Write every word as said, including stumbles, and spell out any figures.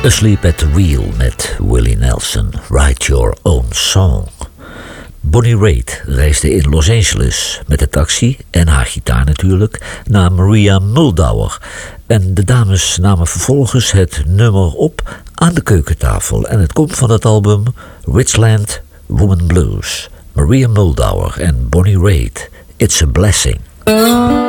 Asleep at the Wheel met Willie Nelson, Write Your Own Song. Bonnie Raitt reisde in Los Angeles met de taxi en haar gitaar natuurlijk naar Maria Muldaur. En de dames namen vervolgens het nummer op aan de keukentafel. En het komt van het album Richland Woman Blues. Maria Muldaur en Bonnie Raitt, It's a Blessing.